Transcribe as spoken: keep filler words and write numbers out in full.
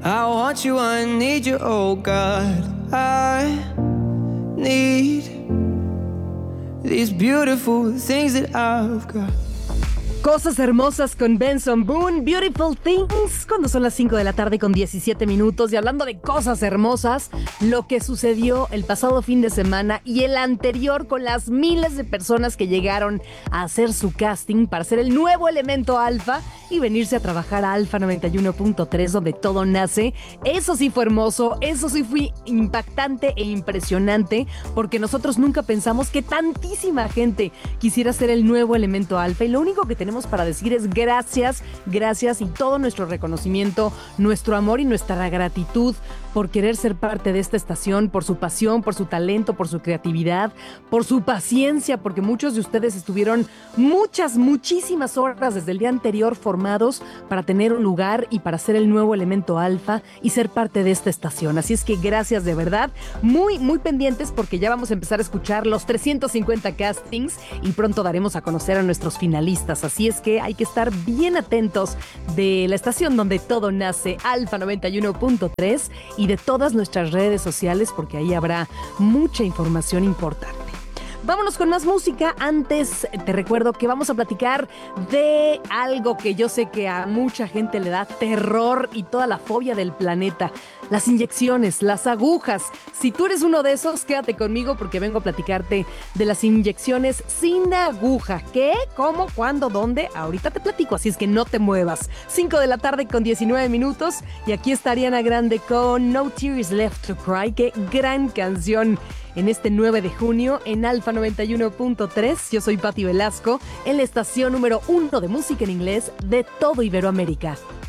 I want you, I need you, oh God. I need these beautiful things that I've got. Cosas hermosas con Benson Boone, Beautiful Things, cuando son las cinco de la tarde con diecisiete minutos. Y hablando de cosas hermosas, lo que sucedió el pasado fin de semana y el anterior con las miles de personas que llegaron a hacer su casting para ser el nuevo elemento alfa y venirse a trabajar a Alfa noventa y uno punto tres, donde todo nace. Eso sí fue hermoso, eso sí fue impactante e impresionante, porque nosotros nunca pensamos que tantísima gente quisiera ser el nuevo elemento alfa, y lo único que tenemos para decir es gracias, gracias y todo nuestro reconocimiento, nuestro amor y nuestra gratitud por querer ser parte de esta estación, por su pasión, por su talento, por su creatividad, por su paciencia, porque muchos de ustedes estuvieron muchas, muchísimas horas desde el día anterior formados para tener un lugar y para ser el nuevo elemento alfa y ser parte de esta estación. Así es que gracias de verdad, muy, muy pendientes, porque ya vamos a empezar a escuchar los trescientos cincuenta castings y pronto daremos a conocer a nuestros finalistas. Así es que hay que estar bien atentos de la estación donde todo nace, Alfa noventa y uno punto tres, y de todas nuestras redes sociales, porque ahí habrá mucha información importante. Vámonos con más música. Antes te recuerdo que vamos a platicar de algo que yo sé que a mucha gente le da terror y toda la fobia del planeta: las inyecciones, las agujas. Si tú eres uno de esos, quédate conmigo porque vengo a platicarte de las inyecciones sin aguja. ¿Qué? ¿Cómo? ¿Cuándo? ¿Dónde? Ahorita te platico, así es que no te muevas. cinco de la tarde con diecinueve minutos, y aquí está Ariana Grande con No Tears Left to Cry. ¡Qué gran canción! En este nueve de junio en Alfa noventa y uno punto tres, yo soy Pati Velasco, en la estación número uno de música en inglés de todo Iberoamérica.